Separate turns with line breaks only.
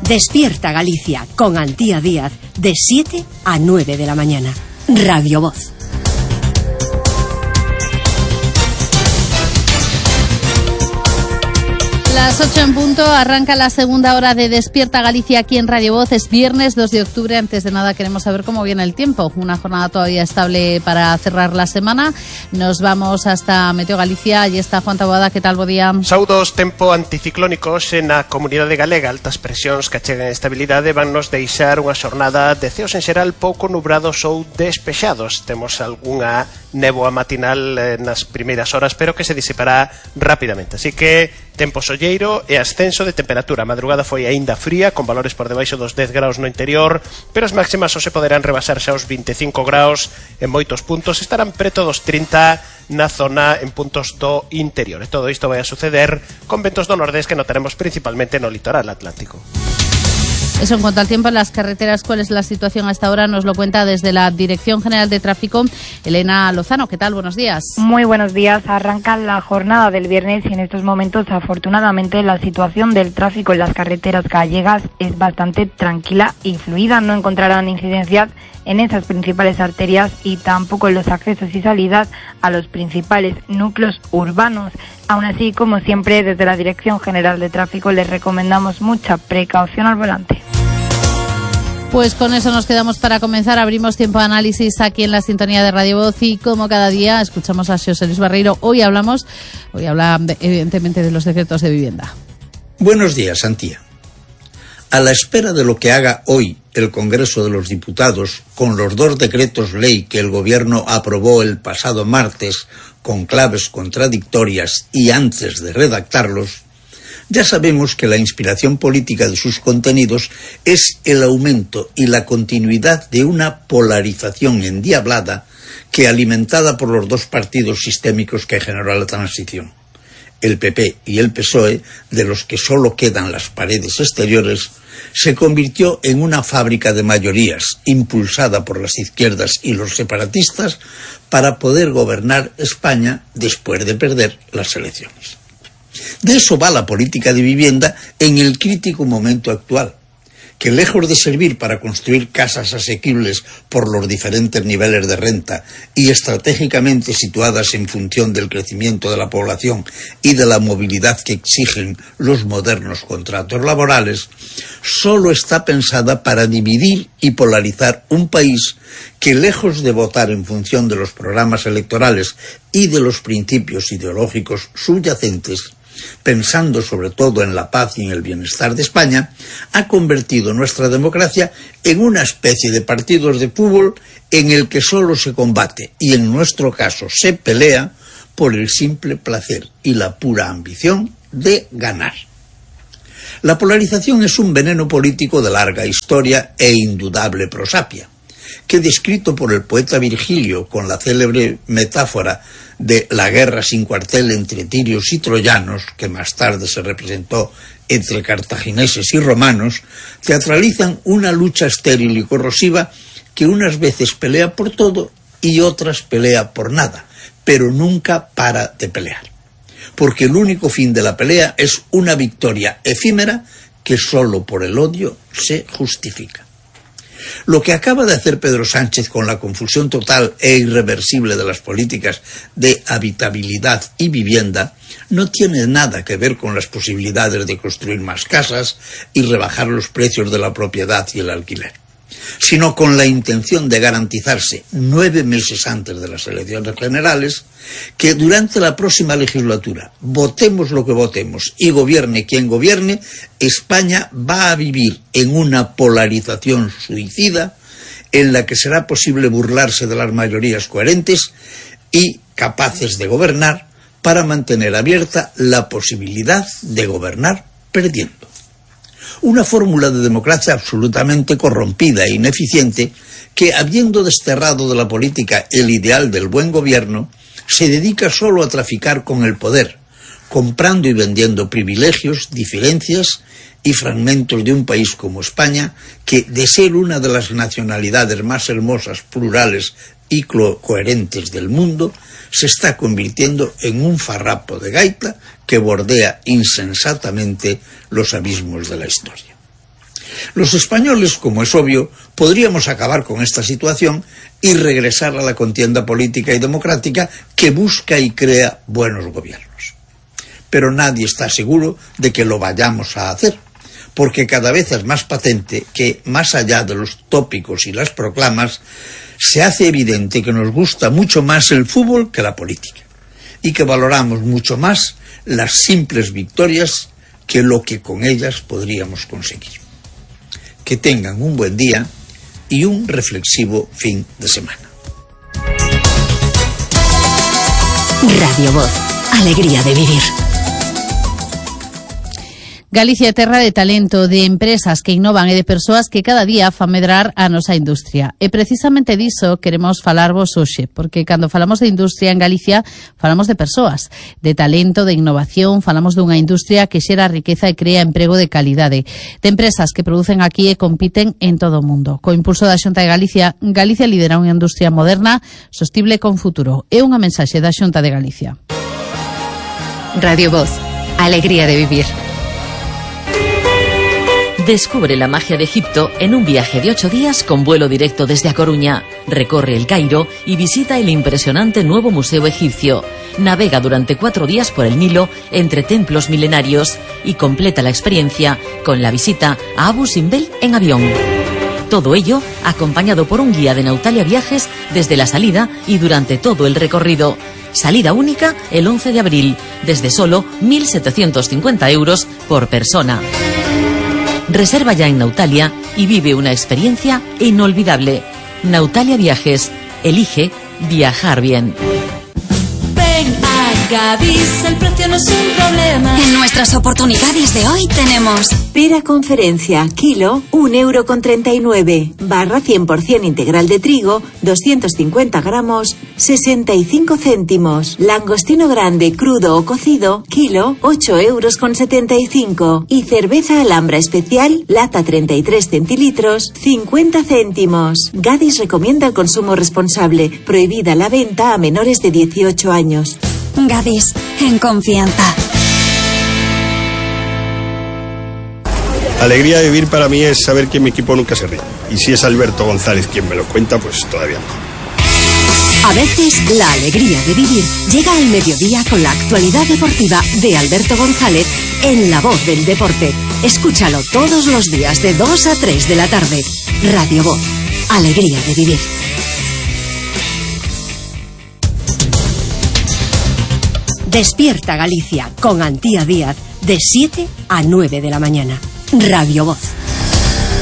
Despierta Galicia con Antía Díaz de 7 a 9 de la mañana. Radio Voz.
Las 8 en punto, arranca la segunda hora de Despierta Galicia aquí en Radio Voz. Es viernes 2 de octubre. Antes de nada queremos saber cómo viene el tiempo. Una jornada todavía estable para cerrar la semana. Nos vamos hasta Meteo Galicia. Allí está Juan Taboada. ¿Qué tal, bo día?
Saudos, tempo anticiclónicos na comunidade galega. Altas presións que achegan estabilidade van nos deixar unha xornada de ceos en xeral pouco nubrados ou despexados. Temos algunha néboa matinal nas primeiras horas, pero que se disipará rapidamente. Así que tempo solleiro e ascenso de temperatura. A madrugada foi aínda fría, con valores por debaixo dos 10 graus no interior, pero as máximas só se poderán rebasar xa os 25 graus en moitos puntos. Estarán preto dos 30 na zona en puntos do interior. E todo isto vai a suceder con ventos do nordés que notaremos principalmente no litoral atlántico.
Eso en cuanto al tiempo en las carreteras. ¿Cuál es la situación a esta hora? Nos lo cuenta desde la Dirección General de Tráfico Elena Lozano. ¿Qué tal? Buenos días.
Muy buenos días. Arranca la jornada del viernes y en estos momentos, afortunadamente, la situación del tráfico en las carreteras gallegas es bastante tranquila y fluida. No encontrarán incidencias en esas principales arterias y tampoco en los accesos y salidas a los principales núcleos urbanos. Aún así, como siempre, desde la Dirección General de Tráfico les recomendamos mucha precaución al volante.
Pues con eso nos quedamos para comenzar. Abrimos tiempo de análisis aquí en la sintonía de Radio Voz y como cada día escuchamos a Xosé Luis Barreiro. Hoy habla evidentemente de los decretos de vivienda.
Buenos días, Antía. A la espera de lo que haga hoy el Congreso de los Diputados con los 2 decretos ley que el Gobierno aprobó el pasado martes con claves contradictorias y antes de redactarlos, ya sabemos que la inspiración política de sus contenidos es el aumento y la continuidad de una polarización endiablada que, alimentada por los 2 partidos sistémicos que generó la transición, el PP y el PSOE, de los que solo quedan las paredes exteriores, se convirtió en una fábrica de mayorías impulsada por las izquierdas y los separatistas para poder gobernar España después de perder las elecciones. De eso va la política de vivienda en el crítico momento actual, que lejos de servir para construir casas asequibles por los diferentes niveles de renta y estratégicamente situadas en función del crecimiento de la población y de la movilidad que exigen los modernos contratos laborales, solo está pensada para dividir y polarizar un país que, lejos de votar en función de los programas electorales y de los principios ideológicos subyacentes, pensando sobre todo en la paz y en el bienestar de España, ha convertido nuestra democracia en una especie de partidos de fútbol en el que solo se combate, y en nuestro caso se pelea, por el simple placer y la pura ambición de ganar. La polarización es un veneno político de larga historia e indudable prosapia, que, descrito por el poeta Virgilio con la célebre metáfora de la guerra sin cuartel entre tirios y troyanos, que más tarde se representó entre cartagineses y romanos, teatralizan una lucha estéril y corrosiva que unas veces pelea por todo y otras pelea por nada, pero nunca para de pelear. Porque el único fin de la pelea es una victoria efímera que solo por el odio se justifica. Lo que acaba de hacer Pedro Sánchez con la confusión total e irreversible de las políticas de habitabilidad y vivienda no tiene nada que ver con las posibilidades de construir más casas y rebajar los precios de la propiedad y el alquiler, sino con la intención de garantizarse 9 meses antes de las elecciones generales que durante la próxima legislatura, votemos lo que votemos y gobierne quien gobierne, España va a vivir en una polarización suicida en la que será posible burlarse de las mayorías coherentes y capaces de gobernar para mantener abierta la posibilidad de gobernar perdiendo. Una fórmula de democracia absolutamente corrompida e ineficiente que, habiendo desterrado de la política el ideal del buen gobierno, se dedica solo a traficar con el poder, comprando y vendiendo privilegios, diferencias y fragmentos de un país como España, que, de ser una de las nacionalidades más hermosas, plurales y coherentes del mundo, se está convirtiendo en un farrapo de gaita que bordea insensatamente los abismos de la historia. Los españoles, como es obvio, podríamos acabar con esta situación y regresar a la contienda política y democrática que busca y crea buenos gobiernos. Pero nadie está seguro de que lo vayamos a hacer, porque cada vez es más patente que, más allá de los tópicos y las proclamas, se hace evidente que nos gusta mucho más el fútbol que la política, y que valoramos mucho más las simples victorias que lo que con ellas podríamos conseguir. Que tengan un buen día y un reflexivo fin de semana.
Radio Voz, alegría de vivir.
Galicia é terra de talento, de empresas que innovan e de persoas que cada día fan medrar a nosa industria. E precisamente diso queremos falarvos hoxe, porque cando falamos de industria en Galicia, falamos de persoas, de talento, de innovación, falamos dunha industria que xera riqueza e crea emprego de calidade, de empresas que producen aquí e compiten en todo o mundo. Co impulso da Xunta de Galicia, Galicia lidera unha industria moderna, sostible con futuro. É unha mensaxe da Xunta de Galicia.
Radio Voz, alegría de vivir.
Descubre la magia de Egipto en un viaje de 8 días con vuelo directo desde A Coruña. Recorre el Cairo y visita el impresionante nuevo museo egipcio. Navega durante 4 días por el Nilo entre templos milenarios y completa la experiencia con la visita a Abu Simbel en avión. Todo ello acompañado por un guía de Nautalia Viajes desde la salida y durante todo el recorrido. Salida única el 11 de abril, desde solo 1.750 euros por persona. Reserva ya en Nautalia y vive una experiencia inolvidable. Nautalia Viajes. Elige viajar bien.
Ven a Gadis, el precio no es un problema.
En nuestras oportunidades de hoy tenemos pera conferencia, kilo, 1,39 €, barra 100% integral de trigo, 250 gramos, 65 céntimos. Langostino grande, crudo o cocido, kilo, 8,75 €. Y cerveza Alhambra especial, lata 33 centilitros, 50 céntimos. Gadis recomienda el consumo responsable, prohibida la venta a menores de 18 años.
Gadis, en confianza.
Alegría de vivir para mí es saber que mi equipo nunca se ríe. Y si es Alberto González quien me lo cuenta, pues todavía mejor.
A veces la alegría de vivir llega al mediodía con la actualidad deportiva de Alberto González en La Voz del Deporte. Escúchalo todos los días de 2 a 3 de la tarde. Radio Voz, alegría de vivir. Despierta Galicia con Antía Díaz de 7 a 9 de la mañana. Radio Voz.